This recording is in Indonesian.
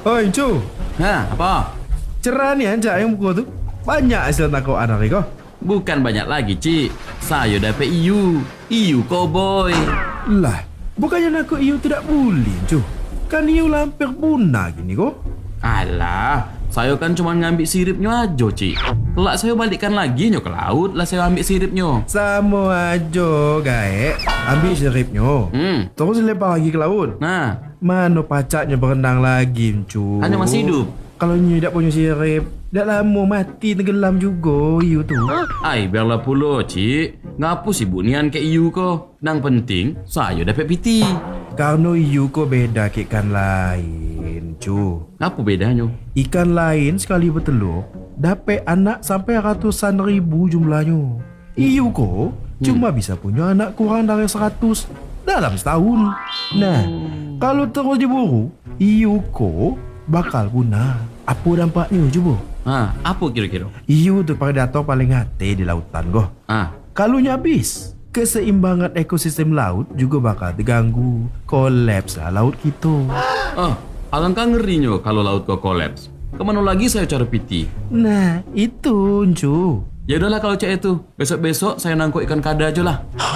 Oi, Cu. Hah, apa? Cerah nih aja yang buku tuh. Banyak hasil tangkap anak kok. Bukan banyak lagi, Ci. Saya dapat iu. Iu cowboy. Lah, bukannya aku iu tidak boleh, Cu. Kan iu lampir punah gini kok. Alah, saya kan cuma ngambil siripnya aja, Ci. Kelak saya balikkan lagi nyo ke laut, lah saya ambil siripnya. Sama aja, gaek. Ambil siripnya. Terus lempar lagi ke laut. Nah, Mana pacaknya berenang lagi, Cu? hanya masih hidup. Kalau nyu tidak punya sirip, dah lama mati tenggelam juga iu tu. Ai, biarlah pula, Ci. Ngapu sibuk nian ke iu ko. Nang penting, saya dapat piti. Karena iu ko beda ke ikan lain, Cu. Apa bedanya? Ikan lain sekali bertelur, dapat anak sampai ratusan ribu jumlahnya. Iu ko cuma bisa punya anak kurang dari 100 dalam setahun. Nah, kalau terus diburu, iu ko bakal punah. Apa dampaknya coba? Apa kira-kira? Iu tu predator paling hati di lautan goh. Kalau habis, keseimbangan ekosistem laut juga bakal terganggu. Kolaps lah laut kita. Alangkah ngerinya kalau laut kau kolaps. Kemana lagi saya cari piti? Nah, itu, Cu. Ya udahlah kalau cak itu. Besok-besok saya nangkuk ikan kada aja lah.